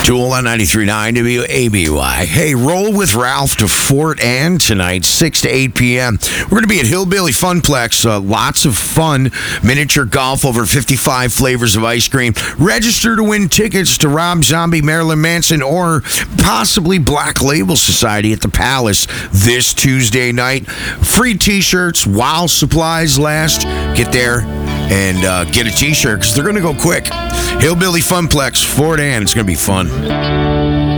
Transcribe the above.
Jewel on 93.9 WABY. Hey, roll with Ralph to Fort Anne tonight, 6 to 8 p.m. We're going to be at Hillbilly Funplex. Lots of fun. Miniature golf, over 55 flavors of ice cream. Register to win tickets to Rob Zombie, Marilyn Manson, or possibly Black Label Society at the Palace this Tuesday night. Free T-shirts while supplies last. Get there and get a T-shirt because they're going to go quick. Hillbilly Funplex, Fort Anne. It's going to be fun.